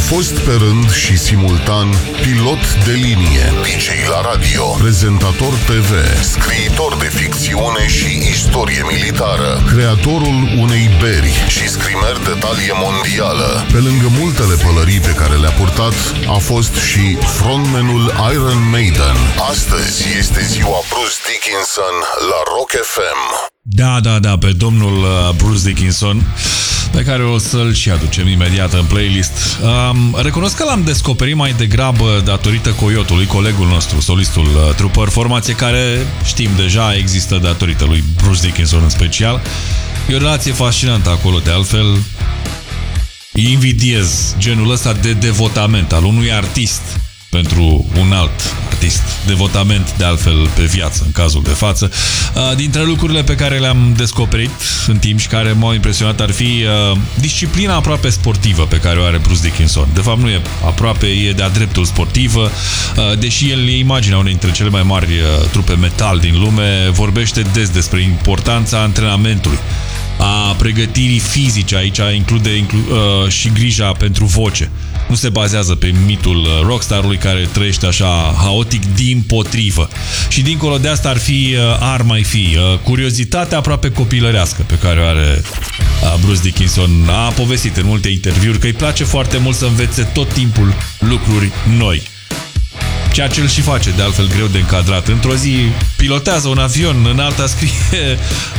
fost pe rând și simultan pilot de linie, DJ la radio, prezentator TV, scriitor de ficțiune și istorie militară, creatorul unei beri și scrimer de talie mondială. Pe lângă multele pălării pe care le-a purtat, a fost și frontmanul Iron Maiden. Astăzi este ziua Bruce Dickinson la Rock FM. Da, pe domnul Bruce Dickinson, pe care o să-l și aducem imediat în playlist. Recunosc că l-am descoperit mai degrabă datorită Coyotului, colegul nostru, solistul Trooper, formație care știm deja există datorită lui Bruce Dickinson în special. E o relație fascinantă acolo, de altfel. Invidiez genul ăsta de devotament al unui artist pentru un alt artist. Devotament, de altfel, pe viață, în cazul de față. Dintre lucrurile pe care le-am descoperit în timp și care m-au impresionat ar fi disciplina aproape sportivă pe care o are Bruce Dickinson. De fapt, nu e aproape, e de-a dreptul sportivă. Deși el e imaginea unei dintre cele mai mari trupe metal din lume, vorbește des despre importanța antrenamentului, a pregătirii fizice. Aici include și grija pentru voce. Nu se bazează pe mitul rockstarului care trăiește așa haotic, dimpotrivă. Și dincolo de asta ar mai fi curiozitatea aproape copilărească pe care o are Bruce Dickinson. A povestit în multe interviuri că îi place foarte mult să învețe tot timpul lucruri noi. Ceea ce îl și face, de altfel, greu de încadrat. Într-o zi pilotează un avion, în alta scrie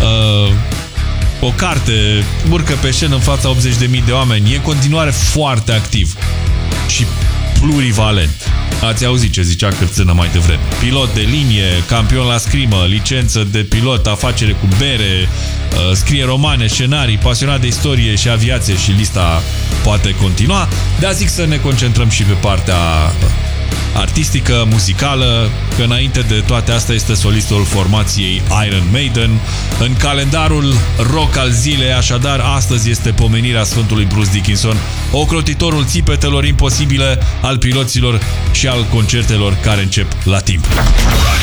o carte, urcă pe scenă în fața 80.000 de oameni. E în continuare foarte activ și plurivalent. Ați auzit ce zicea Cârțână mai devreme. Pilot de linie, campion la scrimă, licență de pilot, afacere cu bere, scrie romane, scenarii, pasionat de istorie și aviație și lista poate continua. De-aia zic să ne concentrăm și pe partea artistică, muzicală, că înainte de toate astea este solistul formației Iron Maiden. În calendarul rock al zilei, așadar, astăzi este pomenirea Sfântului Bruce Dickinson, ocrotitorul țipetelor imposibile, al piloților și al concertelor care încep la timp.